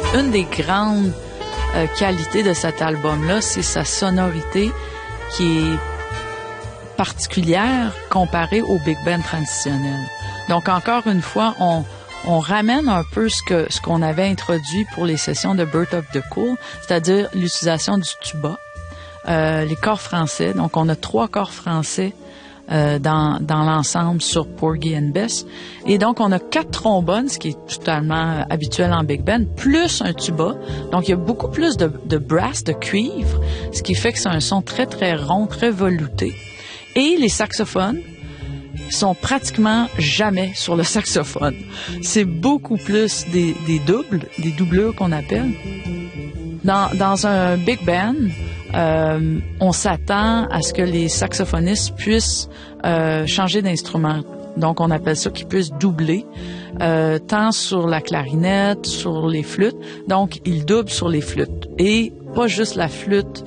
une des grandes qualités de cet album-là, c'est sa sonorité qui est particulière comparée au big band traditionnel. Donc, encore une fois, on ramène un peu ce qu'on avait introduit pour les sessions de Birth of the Cool, c'est-à-dire l'utilisation du tuba, les corps français. Donc, on a 3 corps français dans l'ensemble sur Porgy and Bess. Et donc, on a 4 trombones, ce qui est totalement habituel en big band, plus un tuba. Donc, il y a beaucoup plus de brass, de cuivre, ce qui fait que c'est un son très, très rond, très velouté. Et les saxophones sont pratiquement jamais sur le saxophone. C'est beaucoup plus des doubles, des doublures qu'on appelle. Dans un big band, on s'attend à ce que les saxophonistes puissent changer d'instrument. Donc, on appelle ça qu'ils puissent doubler, tant sur la clarinette, sur les flûtes. Donc, ils doublent sur les flûtes. Et pas juste la flûte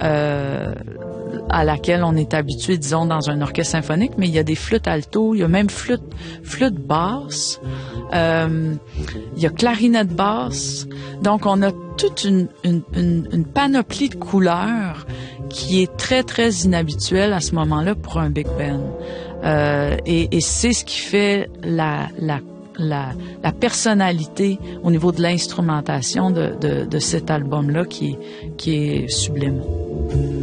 à laquelle on est habitué, disons, dans un orchestre symphonique, mais il y a des flûtes alto, il y a même flûte basse, il y a clarinette basse. Donc, on a toute une panoplie de couleurs qui est très, très inhabituelle à ce moment-là pour un big band. Et c'est ce qui fait la personnalité au niveau de l'instrumentation de cet album-là qui est sublime.